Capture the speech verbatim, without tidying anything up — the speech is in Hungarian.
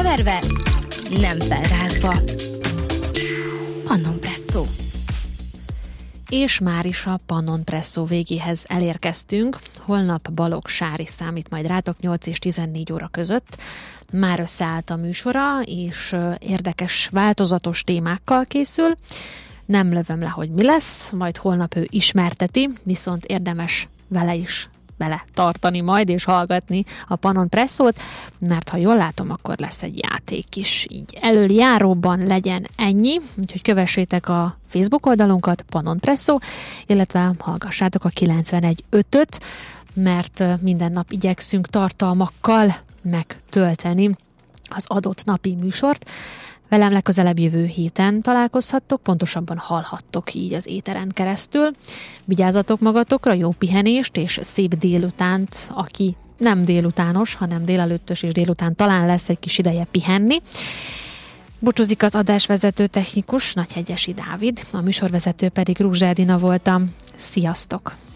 keverve, nem felrázva. Pannon Presszó. És már is a Pannon Presszó végéhez elérkeztünk. Holnap Balogh Sári számít majd rátok nyolc és tizennégy óra között. Már összeállt a műsora, és érdekes, változatos témákkal készül. Nem lövöm le, hogy mi lesz, majd holnap ő ismerteti, viszont érdemes vele is bele tartani majd, és hallgatni a Pannon Presszót, mert ha jól látom, akkor lesz egy játék is. Így elöljáróban legyen ennyi, úgyhogy kövessétek a Facebook oldalunkat, Pannon Presszó, illetve hallgassátok a kilencvenegy ötöt, mert minden nap igyekszünk tartalmakkal megtölteni az adott napi műsort. Velem legközelebb jövő héten találkozhattok, pontosabban hallhattok így az éteren keresztül. Vigyázzatok magatokra, jó pihenést és szép délutánt, aki nem délutános, hanem délelőttös és délután talán lesz egy kis ideje pihenni. Búcsúzik az adásvezető technikus, Nagyhegyesi Dávid, a műsorvezető pedig Rúzsa Edina voltam. Sziasztok!